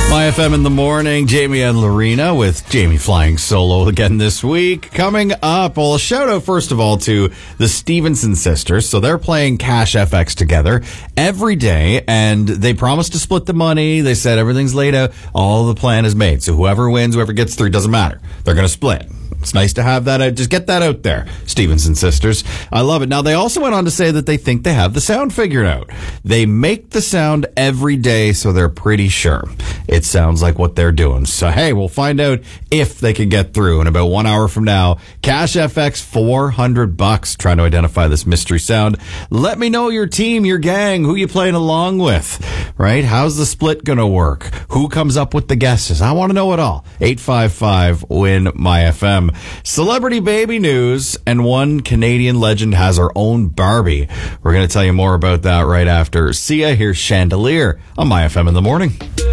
My FM in the morning, Jamie and Lorena with Jamie flying solo again this week. Coming up, well, a shout out first of all to the Stevenson sisters. So they're playing Cash FX together every day, and they promised to split the money. They said everything's laid out. All the plan is made. So whoever wins, whoever gets through, doesn't matter. They're going to split. It's nice to have that out. Just get that out there, Stevenson sisters. I love it. Now, they also went on to say that they think they have the sound figured out. They make the sound every day, so they're pretty sure it sounds like what they're doing. So, hey, we'll find out if they can get through in about 1 hour from now. Cash FX, $400, trying to identify this mystery sound. Let me know your team, your gang, who you playing along with, right? How's the split going to work? Who comes up with the guesses? I want to know it all. 855-WIN-MY-FM. Celebrity baby news, and one Canadian legend has her own Barbie. We're going to tell you more about that right after Sia. Here's Chandelier on My FM in the morning.